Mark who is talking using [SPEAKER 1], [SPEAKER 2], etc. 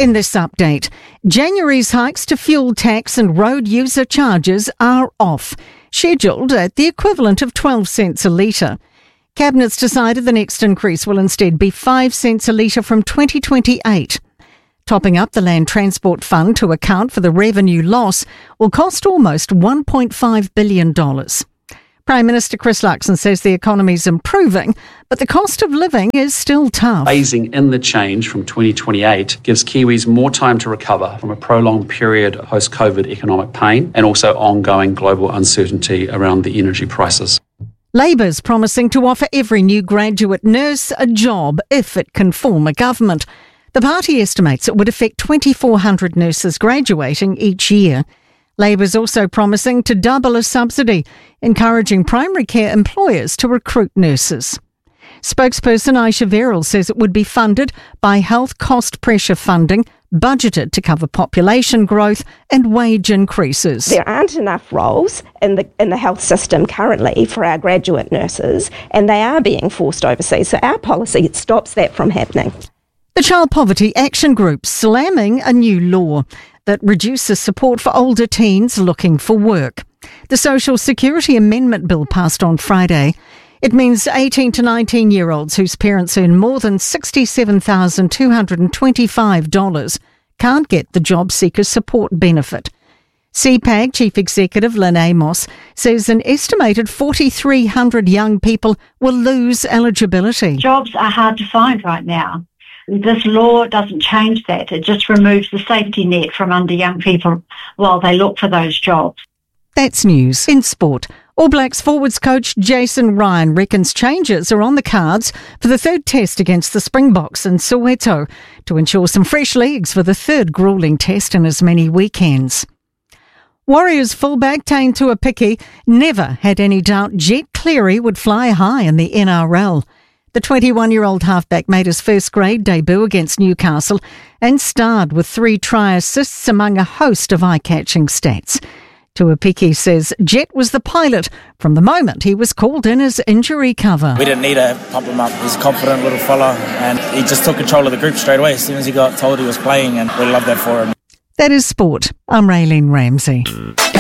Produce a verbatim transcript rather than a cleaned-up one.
[SPEAKER 1] In this update, January's hikes to fuel tax and road user charges are off, scheduled at the equivalent of twelve cents a litre. Cabinet's decided the next increase will instead be five cents a litre from twenty twenty-eight. Topping up the Land Transport Fund to account for the revenue loss will cost almost one point five billion dollars. Prime Minister Chris Luxon says the economy's improving, but the cost of living is still tough.
[SPEAKER 2] Phasing in the change from twenty twenty-eight gives Kiwis more time to recover from a prolonged period of post-COVID economic pain and also ongoing global uncertainty around the energy prices.
[SPEAKER 1] Labor's promising to offer every new graduate nurse a job if it can form a government. The party estimates it would affect twenty-four hundred nurses graduating each year. Labor's also promising to double a subsidy, encouraging primary care employers to recruit nurses. Spokesperson Aisha Verrill says it would be funded by health cost pressure funding, budgeted to cover population growth and wage increases.
[SPEAKER 3] There aren't enough roles in the in the health system currently for our graduate nurses, and they are being forced overseas. So our policy stops that from happening.
[SPEAKER 1] The Child Poverty Action Group slamming a new law that reduces support for older teens looking for work. The Social Security Amendment Bill passed on Friday. It means eighteen to nineteen-year-olds whose parents earn more than sixty-seven thousand two hundred twenty-five dollars can't get the job seeker support benefit. C P A G Chief Executive Lynn Amos says an estimated four thousand three hundred young people will lose eligibility.
[SPEAKER 4] Jobs are hard to find right now. This law doesn't change that. It just removes the safety net from under young people while they look for those jobs.
[SPEAKER 1] That's news in sport. All Blacks forwards coach Jason Ryan reckons changes are on the cards for the third test against the Springboks in Soweto to ensure some fresh legs for the third gruelling test in as many weekends. Warriors fullback Taine Tuapiki never had any doubt Jet Cleary would fly high in the N R L. The twenty-one-year-old halfback made his first-grade debut against Newcastle and starred with three try assists among a host of eye-catching stats. Tuapiki says Jet was the pilot from the moment he was called in as injury cover.
[SPEAKER 5] We didn't need to pump him up. He's a confident little fella and he just took control of the group straight away as soon as he got told he was playing, and we love that for him.
[SPEAKER 1] That is sport. I'm Raylene Ramsey.